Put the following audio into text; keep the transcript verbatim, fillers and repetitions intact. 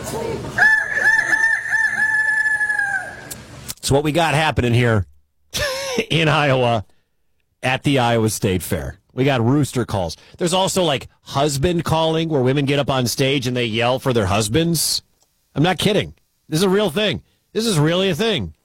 It's what we got happening here in Iowa at the Iowa State Fair. We got rooster calls. There's also like husband calling where women get up on stage and they yell for their husbands. I'm not kidding. This is a real thing. This is really a thing.